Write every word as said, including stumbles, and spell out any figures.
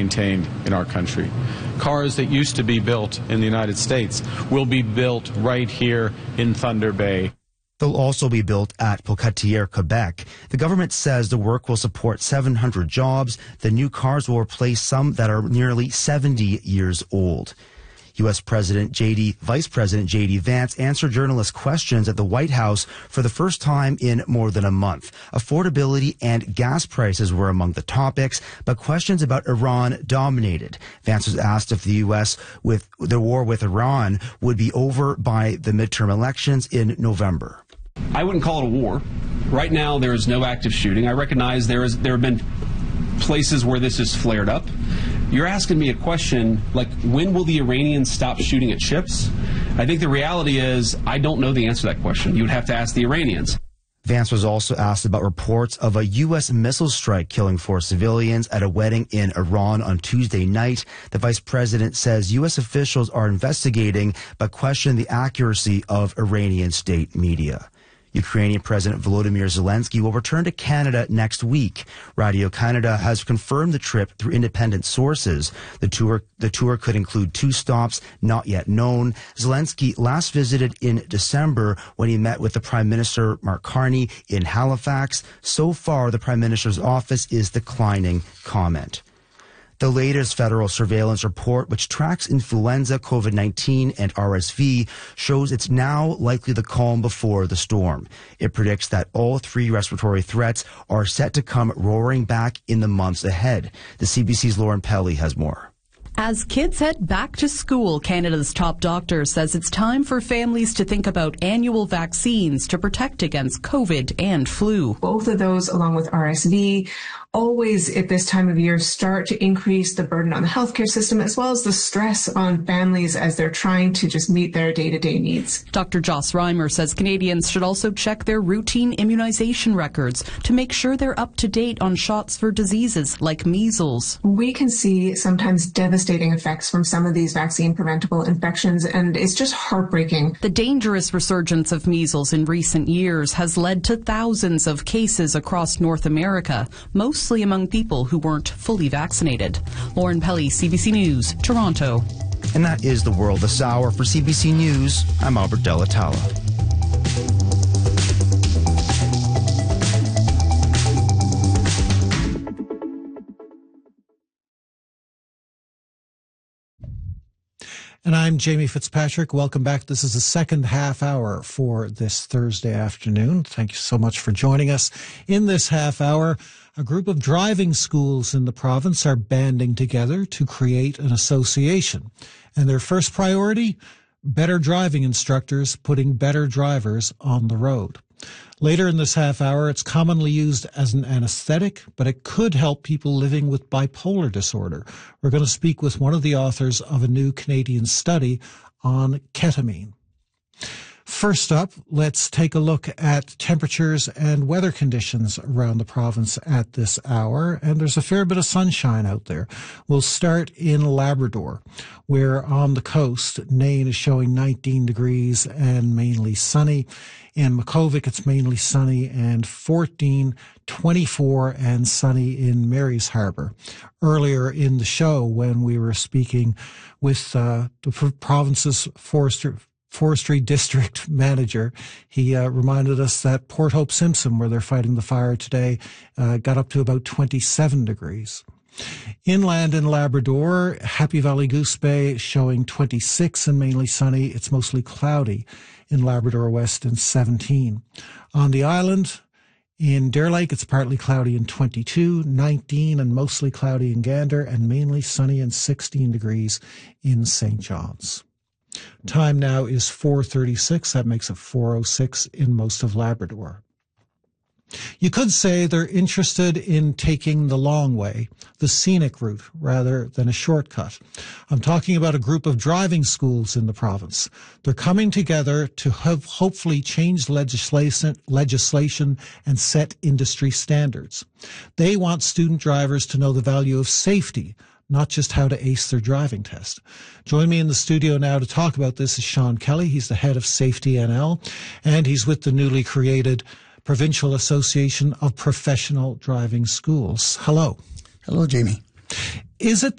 maintained in our country. Cars that used to be built in the United States will be built right here in Thunder Bay. They'll also be built at Pocatière, Quebec. The government says the work will support seven hundred jobs. The new cars will replace some that are nearly seventy years old. U S. President J D, Vice President J D Vance answered journalists' questions at the White House for the first time in more than a month. Affordability and gas prices were among the topics, but questions about Iran dominated. Vance was asked if the U S with the war with Iran would be over by the midterm elections in November. I wouldn't call it a war. Right now, there is no active shooting. I recognize there is there have been places where this has flared up. You're asking me a question like, when will the Iranians stop shooting at ships? I think the reality is I don't know the answer to that question. You would have to ask the Iranians. Vance was also asked about reports of a U S missile strike killing four civilians at a wedding in Iran on Tuesday night. The vice president says U S officials are investigating but question the accuracy of Iranian state media. Ukrainian President Volodymyr Zelensky will return to Canada next week. Radio Canada has confirmed the trip through independent sources. The tour, the tour could include two stops not yet known. Zelensky last visited in December when he met with the Prime Minister Mark Carney in Halifax. So far, the Prime Minister's office is declining comment. The latest federal surveillance report, which tracks influenza, COVID nineteen, and R S V, shows it's now likely the calm before the storm. It predicts that all three respiratory threats are set to come roaring back in the months ahead. The C B C's Lauren Pelly has more. As kids head back to school, Canada's top doctor says it's time for families to think about annual vaccines to protect against COVID and flu. Both of those, along with R S V, always at this time of year start to increase the burden on the healthcare system as well as the stress on families as they're trying to just meet their day-to-day needs. Doctor Joss Reimer says Canadians should also check their routine immunization records to make sure they're up to date on shots for diseases like measles. We can see sometimes devastating effects from some of these vaccine-preventable infections, and it's just heartbreaking. The dangerous resurgence of measles in recent years has led to thousands of cases across North America, mostly among people who weren't fully vaccinated. Lauren Pelly, C B C News, Toronto. And that is the world this hour. For C B C News, I'm Albert Delatala. And I'm Jamie Fitzpatrick. Welcome back. This is the second half hour for this Thursday afternoon. Thank you so much for joining us. In this half hour, a group of driving schools in the province are banding together to create an association. And their first priority, better driving instructors putting better drivers on the road. Later in this half hour, it's commonly used as an anesthetic, but it could help people living with bipolar disorder. We're going to speak with one of the authors of a new Canadian study on ketamine. First up, let's take a look at temperatures and weather conditions around the province at this hour. And there's a fair bit of sunshine out there. We'll start in Labrador, where on the coast, Nain is showing nineteen degrees and mainly sunny. In Makkovik, it's mainly sunny and fourteen, twenty-four and sunny in Mary's Harbour. Earlier in the show, when we were speaking with uh, the province's forester, forestry district manager, he uh, reminded us that Port Hope Simpson, where they're fighting the fire today, uh, got up to about twenty-seven degrees. Inland in Labrador, Happy Valley Goose Bay showing twenty-six and mainly sunny. It's mostly cloudy in Labrador West and seventeen. On the island, in Deer Lake, it's partly cloudy and twenty-two, nineteen and mostly cloudy in Gander, and mainly sunny and sixteen degrees in Saint John's. Time now is four thirty-six. That makes it four oh six in most of Labrador. You could say they're interested in taking the long way, the scenic route, rather than a shortcut. I'm talking about a group of driving schools in the province. They're coming together to have hopefully change legislation, legislation and set industry standards. They want student drivers to know the value of safety, not just how to ace their driving test. Join me in the studio now to talk about this is Sean Kelly. He's the head of Safety N L, and he's with the newly created Provincial Association of Professional Driving Schools. Hello. Hello, Jamie. Is it